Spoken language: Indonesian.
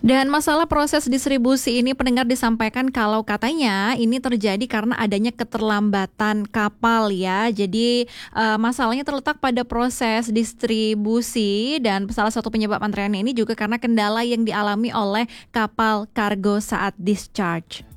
Dan masalah proses distribusi ini pendengar disampaikan kalau katanya ini terjadi karena adanya keterlambatan kapal ya. Jadi masalahnya terletak pada proses distribusi dan salah satu penyebab antrean ini juga karena kendala yang dialami oleh kapal kargo saat discharge.